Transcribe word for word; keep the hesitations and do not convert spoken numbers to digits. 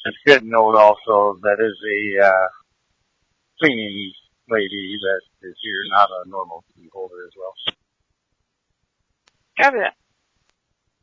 It's good to note also that is a uh, cleaning lady that is here, not a normal key holder as well. Copy that.